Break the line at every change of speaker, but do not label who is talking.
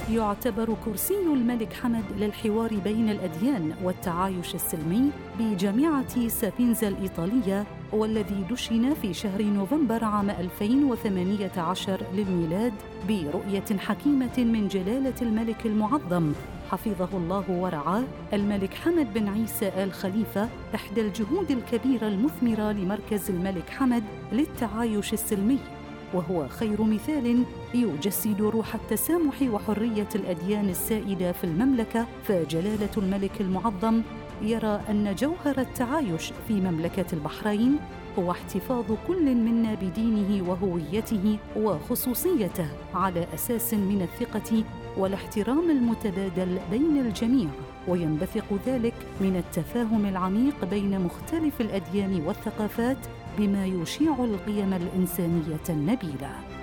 يعتبر كرسي الملك حمد للحوار بين الأديان والتعايش السلمي بجامعة سابينزا الإيطالية، والذي دشن في شهر نوفمبر عام 2018 للميلاد برؤية حكيمة من جلالة الملك المعظم حفظه الله ورعاه الملك حمد بن عيسى آل خليفة، إحدى الجهود الكبيرة المثمرة لمركز الملك حمد للتعايش السلمي، وهو خير مثال يجسد روح التسامح وحرية الأديان السائدة في المملكة. فجلالة الملك المعظم يرى أن جوهر التعايش في مملكة البحرين هو احتفاظ كل منا بدينه وهويته وخصوصيته على أساس من الثقة والاحترام المتبادل بين الجميع، وينبثق ذلك من التفاهم العميق بين مختلف الأديان والثقافات بما يشيع القيم الإنسانية النبيلة.